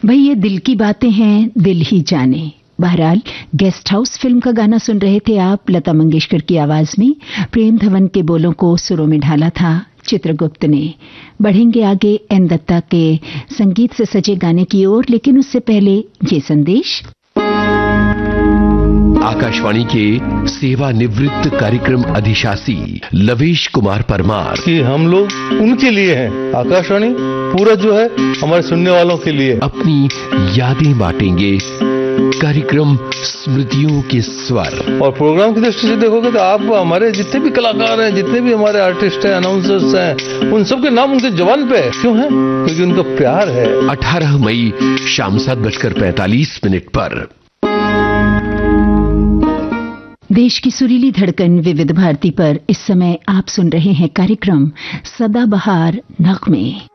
भाई ये दिल की बातें हैं, दिल ही जाने। बहरहाल गेस्ट हाउस फिल्म का गाना सुन रहे थे आप, लता मंगेशकर की आवाज में। प्रेम धवन के बोलों को सुरों में ढाला था चित्रगुप्त ने। बढ़ेंगे आगे एन दत्ता के संगीत से सजे गाने की ओर, लेकिन उससे पहले ये संदेश। आकाशवाणी के सेवानिवृत्त कार्यक्रम अधिशासी लवेश कुमार परमार कि हम लोग उनके लिए हैं। आकाशवाणी पूरा जो है हमारे सुनने वालों के लिए अपनी यादें बांटेंगे। कार्यक्रम स्मृतियों के स्वर। और प्रोग्राम की दृष्टि से देखोगे तो आप हमारे जितने भी कलाकार हैं, जितने भी हमारे आर्टिस्ट हैं, अनाउंसर्स हैं, उन सबके नाम उनके जबान पे क्यों है? क्योंकि उनका प्यार है। 18 मई शाम 7:45 पर देश की सुरीली धड़कन विविध भारती पर इस समय आप सुन रहे हैं कार्यक्रम सदाबहार नगमे।